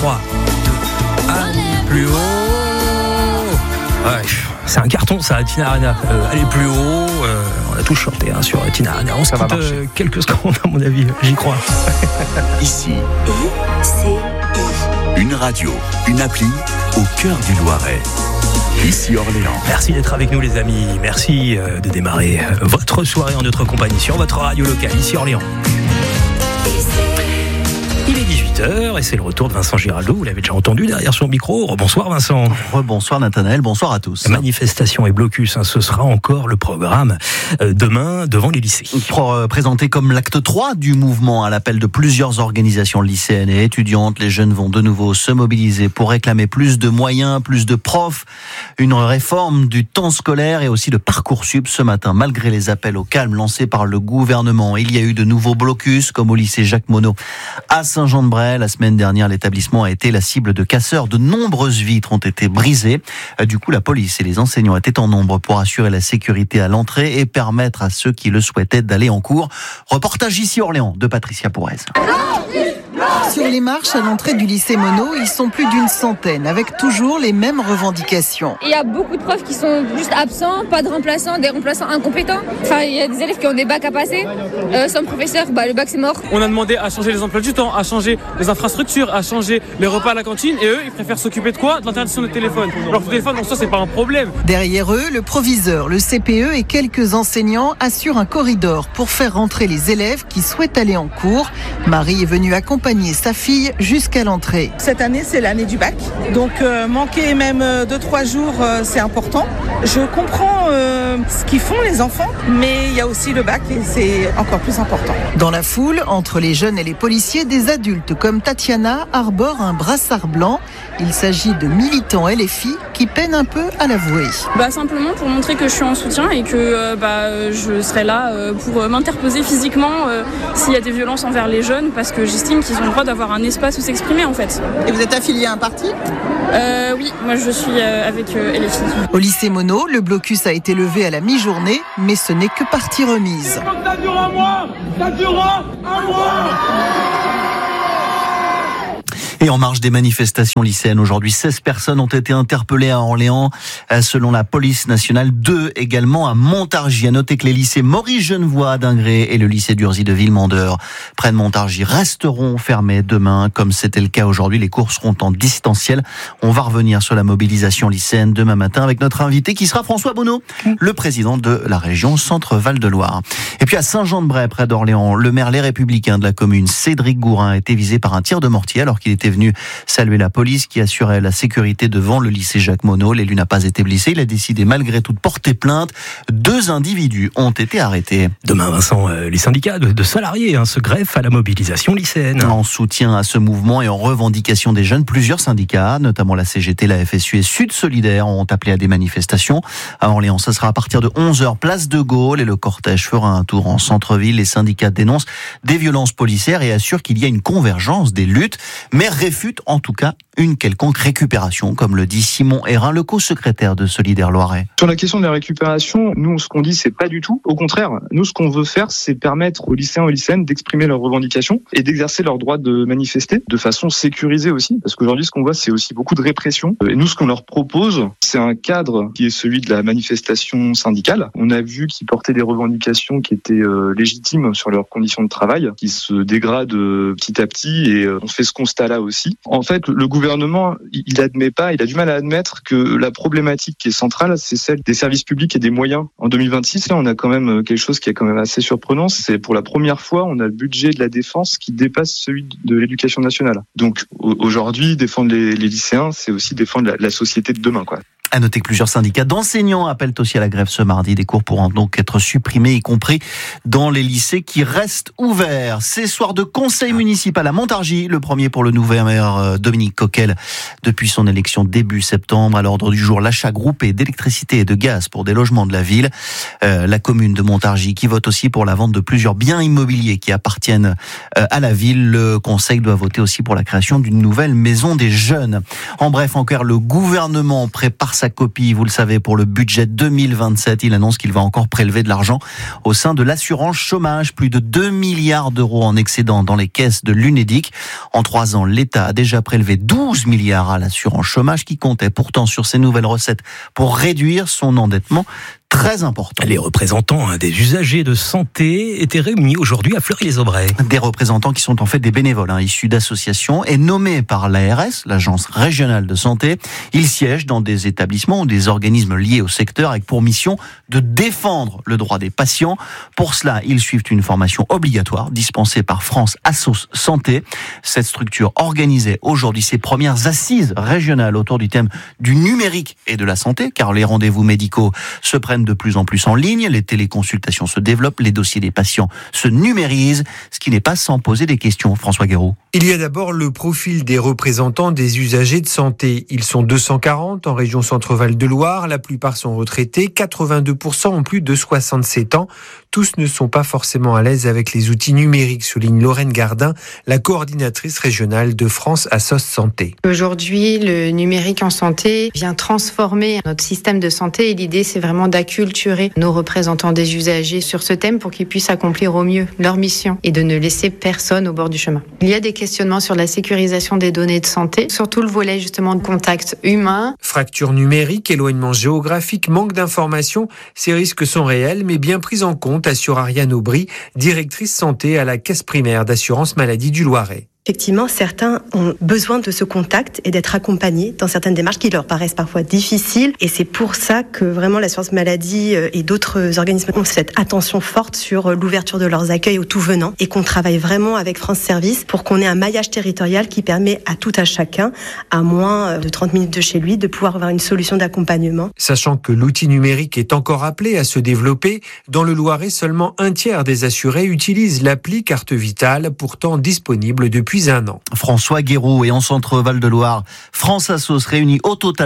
3, 2, 1, plus haut. Ouais, c'est un carton ça, Tina Arena. Aller plus haut, on a tous chanté sur Tina Arena. On se quitte quelques secondes à mon avis, j'y crois. Ici, une radio, une appli au cœur du Loiret. Ici Orléans. Merci d'être avec nous les amis, merci de démarrer votre soirée en notre compagnie sur votre radio locale, ici Orléans. Il est 18h et c'est le retour de Vincent Giraldo, vous l'avez déjà entendu derrière son micro. Rebonsoir Vincent. Rebonsoir Nathanaël, bonsoir à tous. Manifestation et blocus, ce sera encore le programme demain devant les lycées. Présenté comme l'acte 3 du mouvement à l'appel de plusieurs organisations lycéennes et étudiantes, les jeunes vont de nouveau se mobiliser pour réclamer plus de moyens, plus de profs, une réforme du temps scolaire et aussi de Parcoursup ce matin. Malgré les appels au calme lancés par le gouvernement, il y a eu de nouveaux blocus comme au lycée Jacques Monod à Saint-Jean-de-Bray. La semaine dernière, l'établissement a été la cible de casseurs. De nombreuses vitres ont été brisées. Du coup, la police et les enseignants étaient en nombre pour assurer la sécurité à l'entrée et permettre à ceux qui le souhaitaient d'aller en cours. Reportage ici Orléans de Patricia Pourez. Sur les marches à l'entrée du lycée Monod, ils sont plus d'une centaine, avec toujours les mêmes revendications. Il y a beaucoup de profs qui sont juste absents, pas de remplaçants, des remplaçants incompétents. Enfin, il y a des élèves qui ont des bacs à passer. Sans professeur, le bac c'est mort. On a demandé à changer les emplois du temps, à changer les infrastructures, à changer les repas à la cantine, et eux, ils préfèrent s'occuper de quoi ? De l'interdiction des téléphones. Leur téléphone, en soi, c'est pas un problème. Derrière eux, le proviseur, le CPE et quelques enseignants assurent un corridor pour faire rentrer les élèves qui souhaitent aller en cours. Marie est venue accompagner sa fille jusqu'à l'entrée. Cette année, c'est l'année du bac. Donc, manquer même 2-3 jours, c'est important. Je comprends ce qu'ils font les enfants, mais il y a aussi le bac et c'est encore plus important. Dans la foule, entre les jeunes et les policiers, des adultes comme Tatiana arborent un brassard blanc. Il s'agit de militants LFI qui peinent un peu à l'avouer. Simplement pour montrer que je suis en soutien et que je serai là pour m'interposer physiquement s'il y a des violences envers les jeunes, parce que j'estime qu'ils ont le droit d'avoir un espace où s'exprimer en fait. Et vous êtes affilié à un parti ? Oui, moi je suis avec LFI. Au lycée Monod, le blocus a été levé à la mi-journée, mais ce n'est que partie remise. Ça durera un mois. Et en marge des manifestations lycéennes, aujourd'hui, 16 personnes ont été interpellées à Orléans. Selon la police nationale, 2 également à Montargis. À noter que les lycées Maurice-Genevoix d'Ingré et le lycée d'Urzy de Villemandeur, près de Montargis, resteront fermés demain. Comme c'était le cas aujourd'hui, les cours seront en distanciel. On va revenir sur la mobilisation lycéenne demain matin avec notre invité qui sera François Bonneau, le président de la région Centre-Val de Loire. Et puis à Saint-Jean-de-Bray, près d'Orléans, le maire Les Républicains de la commune, Cédric Gourin, a été visé par un tir de mortier alors qu'il était venu saluer la police qui assurait la sécurité devant le lycée Jacques Monod. L'élu n'a pas été blessé. Il a décidé malgré tout de porter plainte. 2 individus ont été arrêtés. Demain, Vincent, les syndicats de salariés se greffent à la mobilisation lycéenne. En soutien à ce mouvement et en revendication des jeunes, plusieurs syndicats, notamment la CGT, la FSU et Sud Solidaire, ont appelé à des manifestations. À Orléans, ça sera à partir de 11h, place de Gaulle, et le cortège fera un tour en centre-ville. Les syndicats dénoncent des violences policières et assurent qu'il y a une convergence des luttes, mais réfute en tout cas une quelconque récupération, comme le dit Simon Hérin, le co-secrétaire de Solidaire Loiret. Sur la question de la récupération, nous, ce qu'on dit, c'est pas du tout. Au contraire, nous, ce qu'on veut faire, c'est permettre aux lycéens et aux lycéennes d'exprimer leurs revendications et d'exercer leur droit de manifester de façon sécurisée aussi. Parce qu'aujourd'hui, ce qu'on voit, c'est aussi beaucoup de répression. Et nous, ce qu'on leur propose, c'est un cadre qui est celui de la manifestation syndicale. On a vu qu'ils portaient des revendications qui étaient légitimes sur leurs conditions de travail, qui se dégradent petit à petit, et on fait ce constat-là aussi. En fait, le gouvernement, il a du mal à admettre que la problématique qui est centrale, c'est celle des services publics et des moyens. En 2026, là, on a quand même quelque chose qui est quand même assez surprenant. C'est pour la première fois, on a le budget de la défense qui dépasse celui de l'éducation nationale. Donc, aujourd'hui, défendre les lycéens, c'est aussi défendre la société de demain, quoi. À noter que plusieurs syndicats d'enseignants appellent aussi à la grève ce mardi. Des cours pourront donc être supprimés, y compris dans les lycées qui restent ouverts. C'est soir de conseil municipal à Montargis, le premier pour le nouveau maire Dominique Coquel depuis son élection début septembre. À l'ordre du jour, l'achat groupé d'électricité et de gaz pour des logements de la ville. La commune de Montargis qui vote aussi pour la vente de plusieurs biens immobiliers qui appartiennent à la ville. Le conseil doit voter aussi pour la création d'une nouvelle maison des jeunes. En bref, encore, le gouvernement prépare sa copie, vous le savez, pour le budget 2027. Il annonce qu'il va encore prélever de l'argent au sein de l'assurance chômage. Plus de 2 milliards d'euros en excédent dans les caisses de l'Unédic. En 3 ans, l'État a déjà prélevé 12 milliards à l'assurance chômage qui comptait pourtant sur ses nouvelles recettes pour réduire son endettement. Très important. Les représentants des usagers de santé étaient réunis aujourd'hui à Fleury-les-Aubrais. Des représentants qui sont en fait des bénévoles issus d'associations et nommés par l'ARS, l'Agence régionale de santé. Ils siègent dans des établissements ou des organismes liés au secteur avec pour mission de défendre le droit des patients. Pour cela, ils suivent une formation obligatoire dispensée par France Assos Santé. Cette structure organisait aujourd'hui ses premières assises régionales autour du thème du numérique et de la santé, car les rendez-vous médicaux se prennent de plus en plus en ligne, les téléconsultations se développent, les dossiers des patients se numérisent, ce qui n'est pas sans poser des questions. François Guéraud. Il y a d'abord le profil des représentants des usagers de santé. Ils sont 240 en région Centre-Val de Loire, la plupart sont retraités, 82% ont plus de 67 ans. Tous ne sont pas forcément à l'aise avec les outils numériques, souligne Lorraine Gardin, la coordinatrice régionale de France Assos Santé. Aujourd'hui, le numérique en santé vient transformer notre système de santé et l'idée, c'est vraiment d'acculturer nos représentants des usagers sur ce thème pour qu'ils puissent accomplir au mieux leur mission et de ne laisser personne au bord du chemin. Il y a des questionnements sur la sécurisation des données de santé, surtout le volet justement de contact humain. Fracture numérique, éloignement géographique, manque d'informations, ces risques sont réels mais bien pris en compte, assure Ariane Aubry, directrice santé à la Caisse primaire d'assurance maladie du Loiret. Effectivement, certains ont besoin de ce contact et d'être accompagnés dans certaines démarches qui leur paraissent parfois difficiles. Et c'est pour ça que vraiment l'assurance maladie et d'autres organismes ont cette attention forte sur l'ouverture de leurs accueils aux tout venants et qu'on travaille vraiment avec France Service pour qu'on ait un maillage territorial qui permet à tout à chacun, à moins de 30 minutes de chez lui, de pouvoir avoir une solution d'accompagnement. Sachant que l'outil numérique est encore appelé à se développer, dans le Loiret, seulement 1/3 des assurés utilisent l'appli Carte Vitale, pourtant disponible depuis un an. François Guéraud, et en Centre-Val de Loire, France Assos réunit au total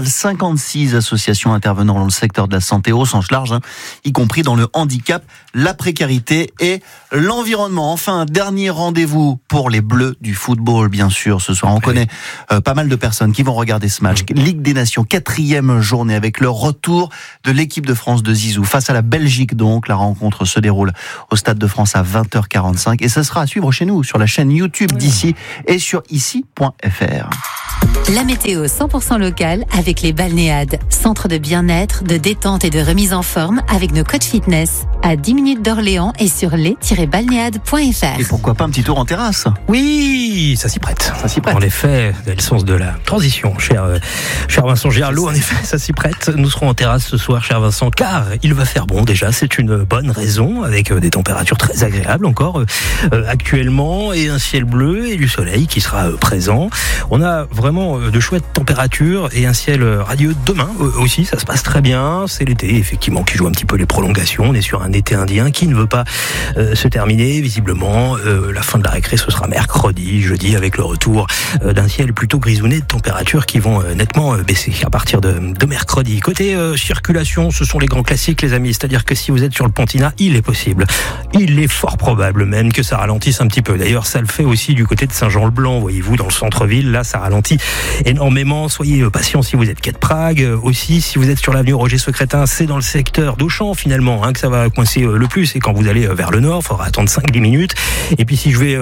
56 associations intervenant dans le secteur de la santé au sens large, y compris dans le handicap, la précarité et l'environnement. Enfin, dernier rendez-vous pour les Bleus du football, bien sûr. Ce soir, on connaît pas mal de personnes qui vont regarder ce match. Ligue des Nations, 4e journée avec le retour de l'équipe de France de Zizou face à la Belgique. Donc, la rencontre se déroule au Stade de France à 20h45 et ça sera à suivre chez nous sur la chaîne YouTube d'ici et sur ici.fr. La météo 100% locale avec les Balnéades, centre de bien-être, de détente et de remise en forme avec nos coachs fitness à 10 minutes d'Orléans et sur les-balnéades.fr. Et pourquoi pas un petit tour en terrasse? Oui, ça s'y prête. Ça s'y prête. En effet, vous avez le sens de la transition, cher Vincent Gerlot. En effet, ça s'y prête. Nous serons en terrasse ce soir, cher Vincent, car il va faire bon déjà. C'est une bonne raison avec des températures très agréables encore actuellement et un ciel bleu et du soleil qui sera présent. On a vraiment de chouettes températures et un ciel radieux demain aussi. Ça se passe très bien. C'est l'été effectivement qui joue un petit peu les prolongations. On est sur un été indien qui ne veut pas se terminer. Visiblement, la fin de la récré, ce sera mercredi, jeudi, avec le retour d'un ciel plutôt grisouné, de températures qui vont nettement baisser à partir de mercredi. Côté circulation, ce sont les grands classiques, les amis. C'est-à-dire que si vous êtes sur le Pontina, il est possible, il est fort probable même que ça ralentisse un petit peu. D'ailleurs, ça le fait aussi du côté de Saint-Jean-le-Blanc, voyez-vous, dans le centre-ville. Là, ça ralentit énormément. Soyez patients si vous êtes quai de Prague. Aussi, si vous êtes sur l'avenue Roger-Secrétin, c'est dans le secteur d'Auchan, finalement, que ça va coincer le plus. Et quand vous allez vers le nord, il faudra attendre 5-10 minutes. Et puis, si je vais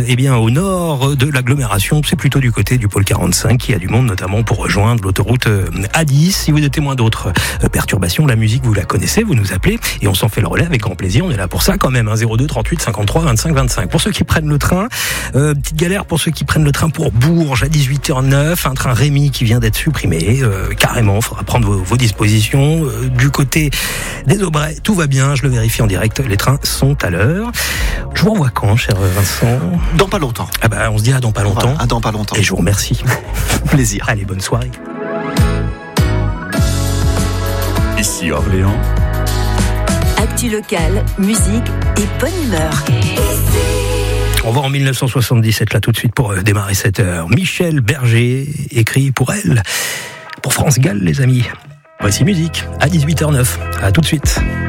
au nord de l'agglomération, c'est plutôt du côté du pôle 45 qui a du monde, notamment pour rejoindre l'autoroute A10. Si vous êtes témoin d'autres perturbations, la musique, vous la connaissez, vous nous appelez et on s'en fait le relais avec grand plaisir. On est là pour ça quand même. 02 38 53 25 25. Pour ceux qui prennent le train, petite galère pour ceux qui prennent le train pour Bourges à 18h09, un train Rémi qui vient d'être supprimé. Carrément, il faudra prendre vos dispositions. Du côté des Aubrais, tout va bien, je le vérifie en direct, les trains sont à l'heure. Je vous renvoie quand, cher Vincent? Dans pas longtemps. On se dit à dans pas longtemps. À dans pas longtemps. Et je vous remercie. Plaisir. Allez, bonne soirée. Ici Orléans. Actu locale, musique et bonne humeur. On va en 1977 là tout de suite pour démarrer cette heure. Michel Berger écrit pour elle, pour France Gall les amis. Voici musique à 18h09. À tout de suite.